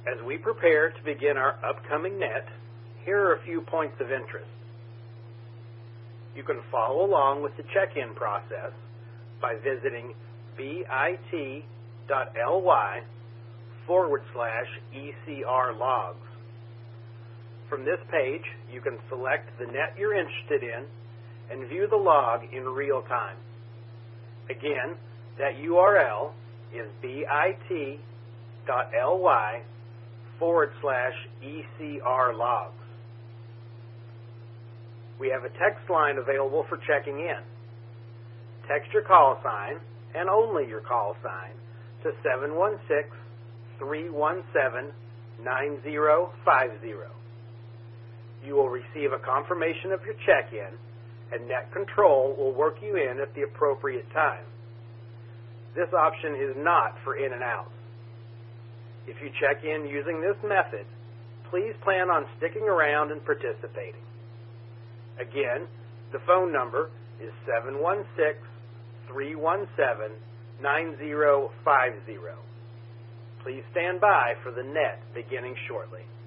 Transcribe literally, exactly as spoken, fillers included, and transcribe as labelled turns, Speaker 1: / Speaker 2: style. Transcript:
Speaker 1: As we prepare to begin our upcoming net, here are a few points of interest. You can follow along with the check-in process by visiting bit.ly forward slash ECR logs. From this page, you can select the net you're interested in and view the log in real time. Again, that U R L is bit.ly forward slash ECR logs. We have a text line available for checking in. Text your call sign, and only your call sign, to seven one six, three one seven, nine zero five zero. You will receive a confirmation of your check-in, and Net Control will work you in at the appropriate time. This option is not for in and outs. If you check in using this method, please plan on sticking around and participating. Again, the phone number is seven one six, three one seven, nine zero five zero. Please stand by for the net beginning shortly.